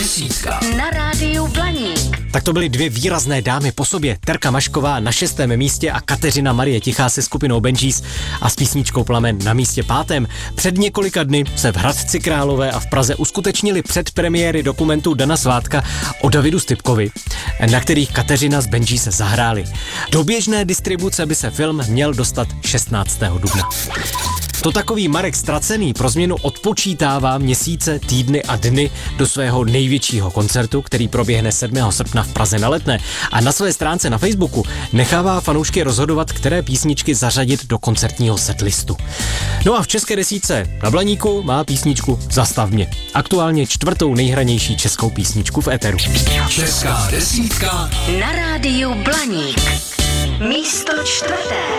desítka na rádiu Blaník. Tak to byly dvě výrazné dámy po sobě. Terka Mašková na 6. místě a Kateřina Marie Tichá se skupinou Benjis a s písničkou Plamen na místě 5. Před několika dny se v Hradci Králové a v Praze uskutečnili předpremiéry dokumentu Dana Svátka o Davidu Stypkovi, na kterých Kateřina s Benjis zahráli. Do běžné distribuce by se film měl dostat 16. dubna. To takový Marek Ztracený pro změnu odpočítává měsíce, týdny a dny do svého největšího koncertu, který proběhne 7. srpna v Praze na Letné, a na své stránce na Facebooku nechává fanoušky rozhodovat, které písničky zařadit do koncertního setlistu. No a v české desítce na Blaníku má písničku Zastav mě. Aktuálně 4. nejhranější českou písničku v éteru. Česká desítka Na rádiu Blaník. Místo 4.